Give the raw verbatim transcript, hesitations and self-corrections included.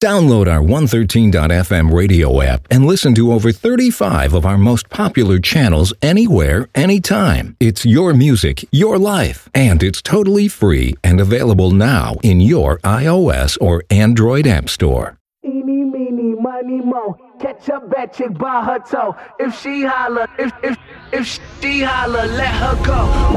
Download our one thirteen dot f m radio app and listen to over thirty-five of our most popular channels anywhere, anytime. It's your music, your life, and it's totally free and available now in your iOS or Android app store. Eeny, meeny, miny, mo. Catch a bad chick by her toe. If she holler, if if if she holler, let her go.